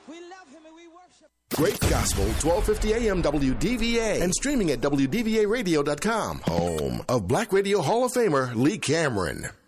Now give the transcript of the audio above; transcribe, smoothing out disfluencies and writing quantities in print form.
We love him and we worship. Great Gospel, 1250 AM WDVA, and streaming at WDVAradio.com. Home of Black Radio Hall of Famer Lee Cameron.